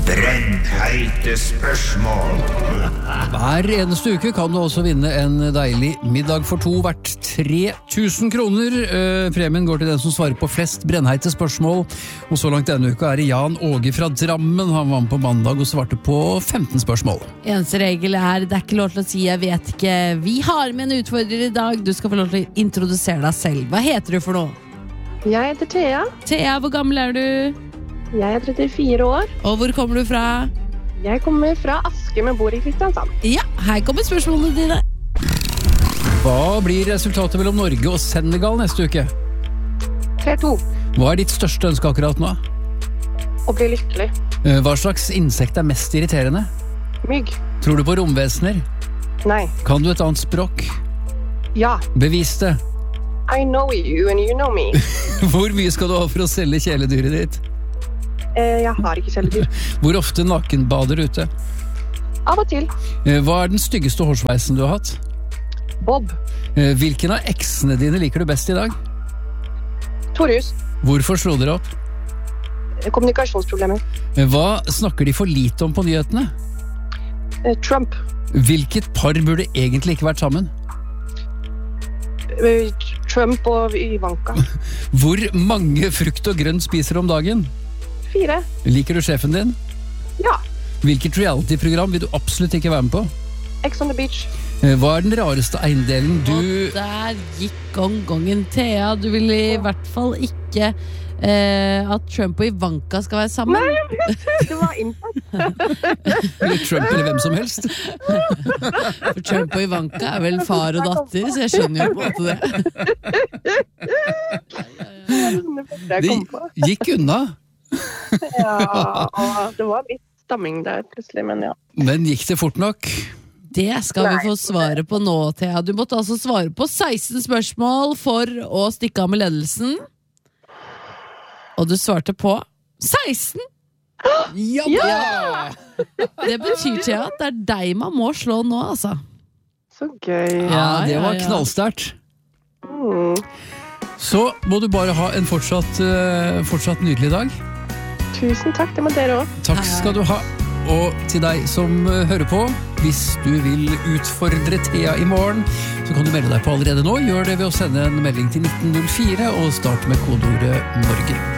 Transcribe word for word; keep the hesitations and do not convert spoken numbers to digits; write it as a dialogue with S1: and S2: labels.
S1: Brennheite spørsmål.
S2: Hver eneste uke kan du også vinne en deilig middag for to verdt tre tusen kroner. Eh, premien går til den som svarer på flest brennheite spørsmål. Og så langt denne uka er det Jan Åge fra Drammen. Han var med på mandag og svarte på femten spørsmål.
S3: Eneste regel er, det er ikke lov til å si jeg vet ikke. Vi har med en utfordrer i dag. Du skal få lov til å introdusere deg selv. Hva heter du for noe?
S4: Jeg heter Thea.
S3: Thea, hvor gammel er du?
S4: Jeg er trettifire år.
S3: Og hvor kommer du fra?
S4: Jeg kommer fra Aske, men bor i Kristiansand.
S3: Ja, her kommer spørsmålene dine.
S2: Hva blir resultatet mellom Norge og Senegal neste uke?
S4: tre to.
S2: Hva er ditt største ønske akkurat nå?
S4: Å bli lykkelig.
S2: Eh, Hva slags insekt er mest irriterende?
S4: Mygg.
S2: Tror du på romvesener?
S4: Nei.
S2: Kan du et annet språk?
S4: Ja.
S2: Bevis det.
S4: I know you and you know me.
S2: Hvor mye skal du ha for å selge kjæledyret ditt?
S4: Eh, jeg har ikke kjæledyr.
S2: Hvor ofte nakenbader ute?
S4: Av og til.
S2: Eh, Hva er den styggeste hårsveisen du har hatt?
S4: Bob.
S2: Eh, Hvilken av eksene dine liker du best i dag?
S4: Torhus.
S2: Hvorfor slo dere opp?
S4: Eh, Kommunikasjonsproblemer.
S2: Eh, Hva snakker de for lite om på nyhetene?
S4: Eh, Trump.
S2: Hvilket par burde egentlig ikke vært sammen?
S4: Eh, Trump og Ivanka.
S2: Hvor mange frukt og grønt spiser du om dagen?
S4: Fire.
S2: Liker du sjefen din?
S4: Ja.
S2: Hvilket reality-program vil du absolutt ikke være med på?
S4: Ex on the beach.
S2: Eh, Hva er den rareste eiendelen du...
S3: Og der gikk gong-gongen. Thea, du vil i hvert fall ikke eh, at Trump og Ivanka skal være sammen.
S4: Nei, det var inntatt.
S2: Eller Trump eller hvem som helst?
S3: For Trump og Ivanka er vel far og datter, så jeg skjønner jo på en måte det.
S4: Det jeg kom på.
S2: Det gikk unna.
S4: Ja, og det var litt stamming der plutselig, men ja.
S2: Men gikk det fort nok?
S3: Det skal vi få svare på nå, Thea. Du måtte altså svare på seksten spørsmål for å stikke av med ledelsen. Og du svarte på seksten!
S2: Ja!
S4: Ja!
S3: Det betyr, Thea, at det er deg man må slå nå, altså.
S4: Så gøy.
S2: Ja, det
S3: ja,
S2: var
S3: ja.
S2: knallsterkt.
S4: Mm.
S2: Så må du bare ha en fortsatt, eh, fortsatt nydelig dag.
S4: Tusen takk, det må dere også.
S2: Takk skal du ha. Og til deg som eh, hører på, hvis du vil utfordre Thea i morgen, så kan du melde deg på allerede nå. Gjør det ved å sende en melding til nitten null fire og start med kodeordet Norge.